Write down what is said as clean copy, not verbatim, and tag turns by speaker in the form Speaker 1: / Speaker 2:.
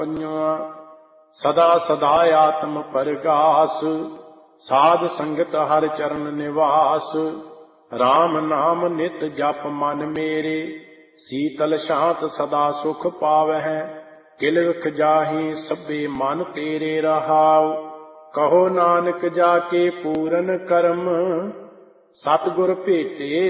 Speaker 1: ਸਦਾ ਸਦਾ ਆਤਮ ਪਰਗਾਸ, ਸਾਧ ਸੰਗਤ ਹਰਿ ਚਰਨ ਨਿਵਾਸ। RAM ਨਾਮ ਨਿਤ ਜਪ ਮਨ ਮੇਰੇ, ਸੀਤਲ ਸ਼ਾਂਤ ਸਦਾ ਸੁਖ ਪਾਵਹਿ। ਕਿਲ ਵਿਖ ਜਾਹੀ ਸਭੇ ਮਨ ਤੇਰੇ ਰਹਾਉ, ਕਹੋ ਨਾਨਕ ਜਾ ਕੇ ਪੂਰਨ ਕਰਮ। ਸਤਿਗੁਰ ਭੇਟੇ